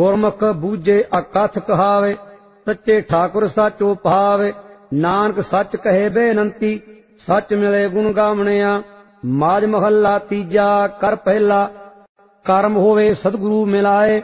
ਗੁਰਮੁਖ ਬੂਝੇ ਅਕਥ ਕਹਾਵੇ, ਸੱਚੇ ਠਾਕੁਰ ਸਾਚੋ ਪਹਾਵੇ। ਨਾਨਕ ਸੱਚ ਕਹੇ ਬੇਨੰਤੀ, ਸੱਚ ਮਿਲੇ ਗੁਣ ਗਾਵਣਿਆ। ਮਾਝ ਮਹੱਲਾ ਤੀਜਾ। ਕਰ ਪਹਿਲਾ। ਕਰਮ ਹੋਵੇ ਸਤਿਗੁਰੂ ਮਿਲਾਏ,